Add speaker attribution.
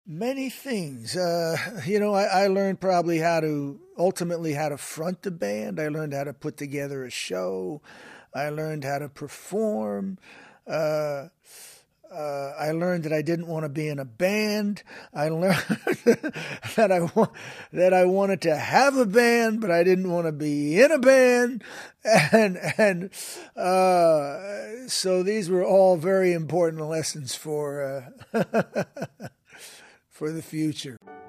Speaker 1: Many things. I learned probably ultimately how to front a band. I learned how to put together a show. I learned how to perform. Uh, I learned that I didn't want to be in a band. I learned that I wanted to have a band, but I didn't want to be in a band. And so these were all very important lessons for for the future.